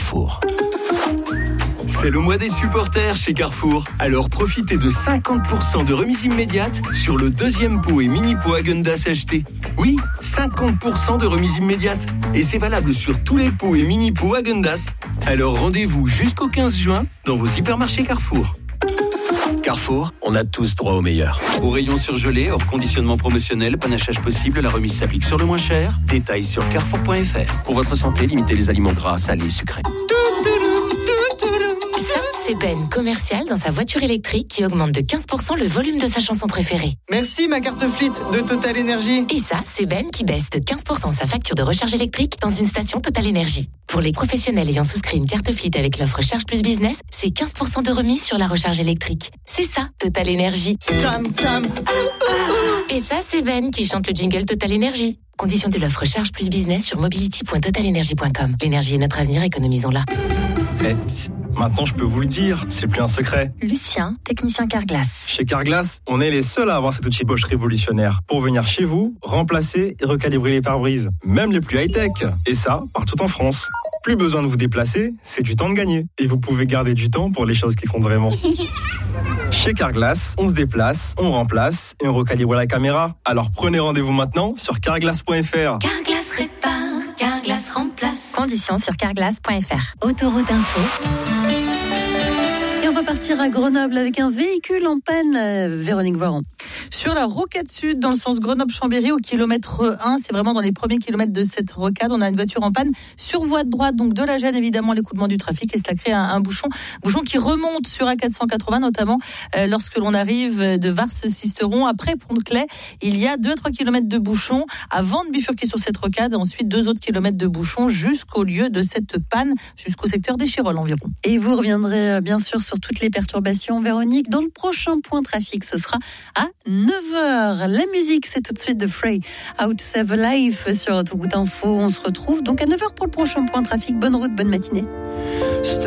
Carrefour. C'est le mois des supporters chez Carrefour. Alors profitez de 50% de remise immédiate sur le deuxième pot et mini pot Häagen-Dazs acheté. Oui, 50% de remise immédiate. Et c'est valable sur tous les pots et mini pots Häagen-Dazs. Alors rendez-vous jusqu'au 15 juin dans vos hypermarchés Carrefour. Carrefour, on a tous droit au meilleur. Au rayon surgelé, hors conditionnement promotionnel, panachage possible, la remise s'applique sur le moins cher. Détails sur carrefour.fr. Pour votre santé, limitez les aliments gras, salés, sucrés. Ça, c'est Ben, commercial dans sa voiture électrique qui augmente de 15% le volume de sa chanson préférée. Merci ma carte Fleet de Total Energy. Et ça, c'est Ben qui baisse de 15% sa facture de recharge électrique dans une station Total Energy. Pour les professionnels ayant souscrit une carte Fleet avec l'offre Charge Plus Business, c'est 15% de remise sur la recharge électrique. C'est ça, Total Energy. Tam tam. Et ça, c'est Ben qui chante le jingle Total Energy. Condition de l'offre Charge Plus Business sur mobility.totalenergy.com. L'énergie est notre avenir, économisons-la. Maintenant, je peux vous le dire, c'est plus un secret. Lucien, technicien Carglass. Chez Carglass, on est les seuls à avoir cet outil Bosch révolutionnaire pour venir chez vous, remplacer et recalibrer les pare-brises, même les plus high-tech. Et ça, partout en France. Plus besoin de vous déplacer, c'est du temps de gagner. Et vous pouvez garder du temps pour les choses qui comptent vraiment. Chez Carglass, on se déplace, on remplace et on recalibre la caméra. Alors prenez rendez-vous maintenant sur carglass.fr. Carglass répare, Carglass remplace. Conditions sur carglass.fr. Autoroute Info. Et on va partir à Grenoble avec un véhicule en panne. Véronique Voiron. Sur la rocade sud, dans le sens Grenoble-Chambéry, au kilomètre 1, c'est vraiment dans les premiers kilomètres de cette rocade, on a une voiture en panne sur voie de droite, donc de la gêne évidemment, l'écoulement du trafic, et cela crée un bouchon qui remonte sur A480, notamment lorsque l'on arrive de Vars-Sisteron. Après Pont-de-Claye, il y a 2-3 kilomètres de bouchon avant de bifurquer sur cette rocade, ensuite 2 autres kilomètres de bouchon jusqu'au lieu de cette panne, jusqu'au secteur des Chirolles environ. Et vous reviendrez bien sûr sur toutes les perturbations, Véronique, dans le prochain point trafic, ce sera à 9h. La musique, c'est tout de suite de Frey, How to Save a Life sur Autoroute Info. On se retrouve donc à 9h pour le prochain point trafic. Bonne route, bonne matinée.